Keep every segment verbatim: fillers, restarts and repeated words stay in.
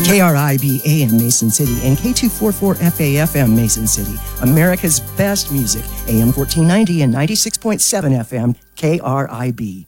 K R I B A M Mason City and K two forty-four F A F M Mason City. America's best music. A M fourteen ninety and ninety-six point seven F M K R I B.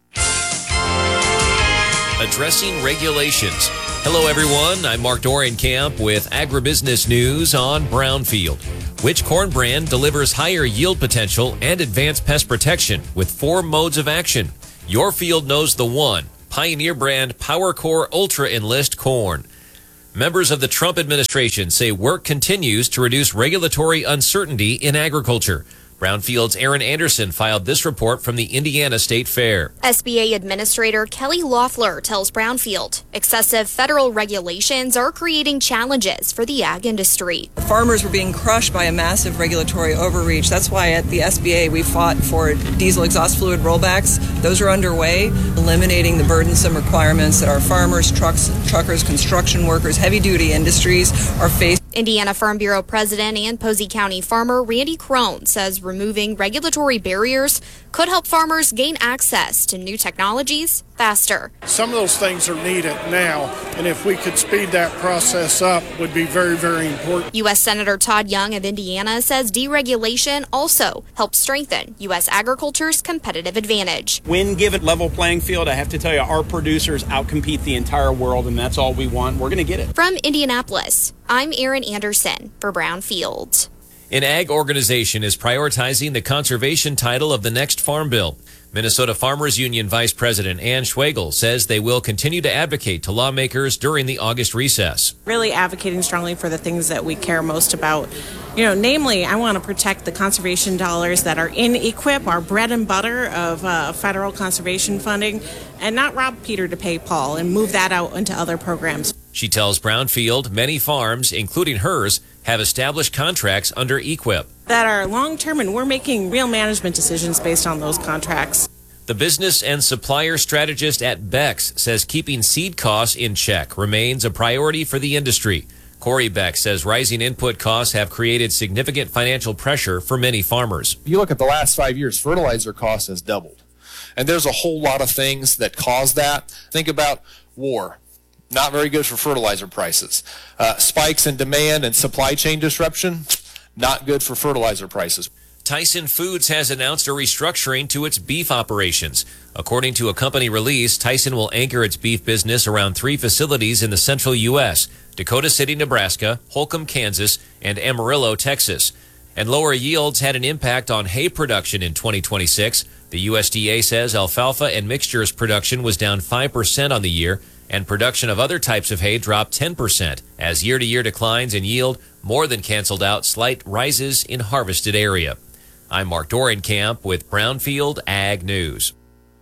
Addressing regulations. Hello, everyone. I'm Mark Dorenkamp with Agribusiness News on Brownfield. Which corn brand delivers higher yield potential and advanced pest protection with four modes of action? Your field knows the one. Pioneer brand PowerCore Ultra Enlist corn. Members of the Trump administration say work continues to reduce regulatory uncertainty in agriculture. Brownfield's Aaron Anderson filed this report from the Indiana State Fair. S B A Administrator Kelly Loeffler tells Brownfield excessive federal regulations are creating challenges for the ag industry. Farmers were being crushed by a massive regulatory overreach. That's why at the S B A we fought for diesel exhaust fluid rollbacks. Those are underway, eliminating the burdensome requirements that our farmers, trucks, truckers, construction workers, heavy-duty industries are facing. Indiana Farm Bureau President and Posey County farmer Randy Crone says removing regulatory barriers could help farmers gain access to new technologies faster. Some of those things are needed now, and if we could speed that process up, would be very, very important. U S Senator Todd Young of Indiana says deregulation also helps strengthen U S agriculture's competitive advantage. When given level playing field, I have to tell you, our producers outcompete the entire world, and that's all we want. We're going to get it. From Indianapolis, I'm Aaron Anderson for Brownfield. An ag organization is prioritizing the conservation title of the next farm bill. Minnesota Farmers Union Vice President Ann Schwegel says they will continue to advocate to lawmakers during the August recess. Really advocating strongly for the things that we care most about. You know, namely, I want to protect the conservation dollars that are in EQIP, our bread and butter of uh, federal conservation funding, and not rob Peter to pay Paul and move that out into other programs. She tells Brownfield many farms, including hers, have established contracts under EQIP that are long-term, and we're making real management decisions based on those contracts. The business and supplier strategist at Beck's says keeping seed costs in check remains a priority for the industry. Corey Beck says rising input costs have created significant financial pressure for many farmers. If you look at the last five years, fertilizer cost has doubled. And there's a whole lot of things that cause that. Think about war. Not very good for fertilizer prices. Uh, spikes in demand and supply chain disruption, not good for fertilizer prices. Tyson Foods has announced a restructuring to its beef operations. According to a company release, Tyson will anchor its beef business around three facilities in the central U S, Dakota City, Nebraska, Holcomb, Kansas, and Amarillo, Texas. And lower yields had an impact on hay production in twenty twenty-six. The U S D A says alfalfa and mixtures production was down five percent on the year, and production of other types of hay dropped ten percent, as year-to-year declines in yield more than canceled out slight rises in harvested area. I'm Mark Dorenkamp with Brownfield Ag News.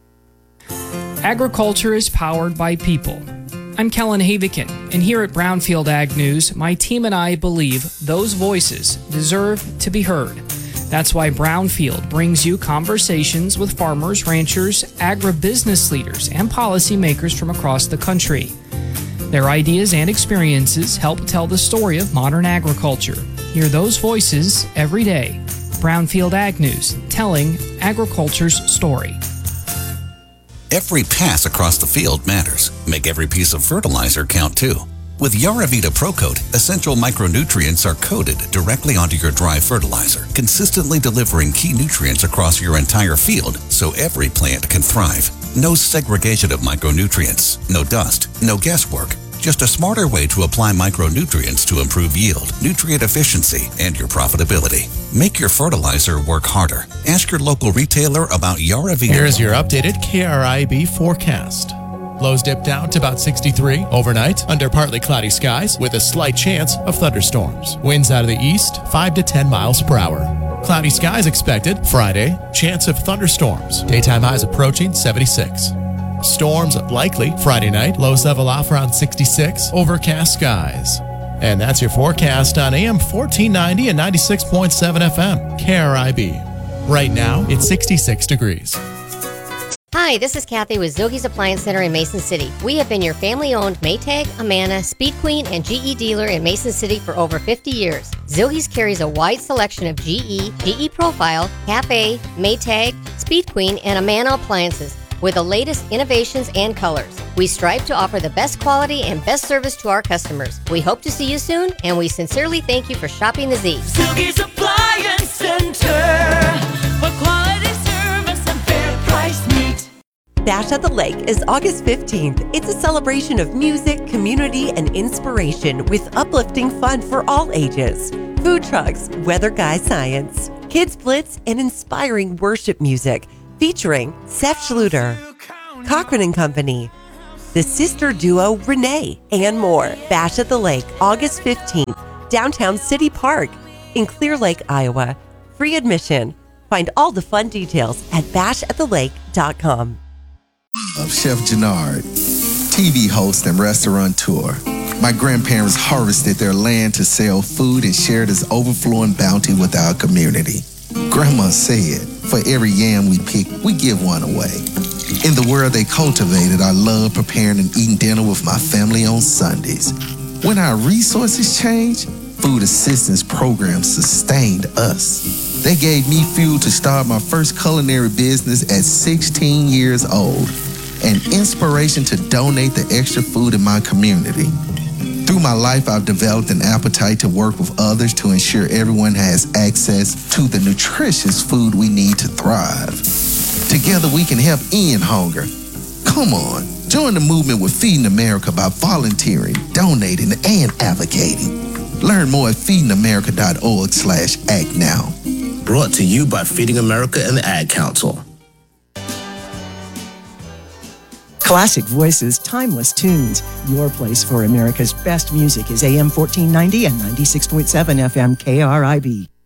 Agriculture is powered by people. I'm Kellen Havikin, and here at Brownfield Ag News, my team and I believe those voices deserve to be heard. That's why Brownfield brings you conversations with farmers, ranchers, agribusiness leaders, and policymakers from across the country. Their ideas and experiences help tell the story of modern agriculture. Hear those voices every day. Brownfield Ag News, telling agriculture's story. Every pass across the field matters. Make every piece of fertilizer count too. With Yaravita ProCoat, essential micronutrients are coated directly onto your dry fertilizer, consistently delivering key nutrients across your entire field so every plant can thrive. No segregation of micronutrients, no dust, no guesswork. Just a smarter way to apply micronutrients to improve yield, nutrient efficiency, and your profitability. Make your fertilizer work harder. Ask your local retailer about Yaravita. Here's your updated K R I B forecast. Lows dip down to about sixty-three overnight under partly cloudy skies with a slight chance of thunderstorms. Winds out of the east, five to ten miles per hour. Cloudy skies expected Friday, chance of thunderstorms. Daytime highs approaching seventy-six. Storms likely Friday night, lows level off around sixty-six, overcast skies. And that's your forecast on A M fourteen ninety and ninety-six point seven F M, K R I B. Right now, it's sixty-six degrees. Hi, this is Kathy with Zilge's Appliance Center in Mason City. We have been your family-owned Maytag, Amana, Speed Queen, and G E dealer in Mason City for over fifty years. Zilge's carries a wide selection of G E, G E Profile, Cafe, Maytag, Speed Queen, and Amana appliances. with the latest innovations and colors. We strive to offer the best quality and best service to our customers. We hope to see you soon, and we sincerely thank you for shopping the Z. Silky's Appliance Center, for quality service and fair price meet. Bash at the Lake is August fifteenth. It's a celebration of music, community, and inspiration with uplifting fun for all ages. Food trucks, weather guy science, kids blitz, and inspiring worship music featuring Seth Schluter, Cochran and Company, the sister duo Renee, and more. Bash at the Lake, August fifteenth, downtown City Park in Clear Lake, Iowa. Free admission. Find all the fun details at bash at the lake dot com. Of Chef Gennard, T V host and restaurateur. My grandparents harvested their land to sell food and share this overflowing bounty with our community. Grandma said, for every yam we pick, we give one away. In the world they cultivated, I love preparing and eating dinner with my family on Sundays. When our resources changed, food assistance programs sustained us. They gave me fuel to start my first culinary business at sixteen years old, and inspiration to donate the extra food in my community. Through my life, I've developed an appetite to work with others to ensure everyone has access to the nutritious food we need to thrive. Together we can help end hunger. Come on, join the movement with Feeding America by volunteering, donating, and advocating. Learn more at feeding america dot org slash act now. Brought to you by Feeding America and the Ad Council. Classic voices, timeless tunes. Your place for America's best music is A M fourteen ninety and ninety-six point seven F M K R I B.